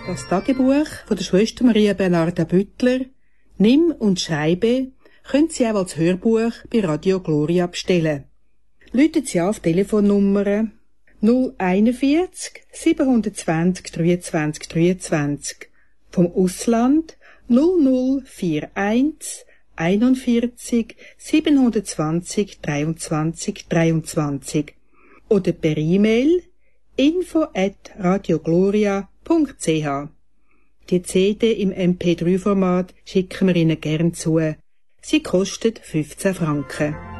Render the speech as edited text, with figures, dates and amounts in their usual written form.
Das Tagebuch von der Schwester Maria Bernarda Büttler, Nimm und Schreibe, können Sie auch als Hörbuch bei Radio Gloria bestellen. Rufen Sie an auf Telefonnummer 041 720 23 23, vom Ausland 0041 41 720 23 23 oder per E-Mail info@radiogloria.ch. Die CD im MP3-Format schicken wir Ihnen gern zu. Sie kostet 15 Franken.